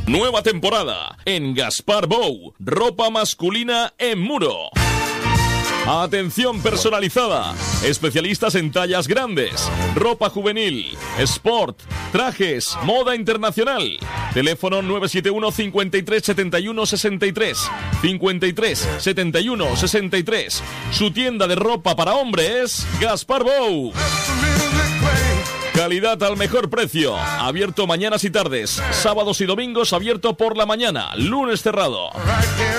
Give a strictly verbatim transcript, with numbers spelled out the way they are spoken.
Nueva temporada en Gaspar Bou, ropa masculina en muro. Atención personalizada, especialistas en tallas grandes, ropa juvenil, sport, trajes, moda internacional. Teléfono nueve siete uno, cincuenta y tres, setenta y uno, sesenta y tres, cincuenta y tres, setenta y uno, sesenta y tres. Su tienda de ropa para hombres, Gaspar Bou. Calidad al mejor precio. Abierto mañanas y tardes. Sábados y domingos abierto por la mañana. Lunes cerrado.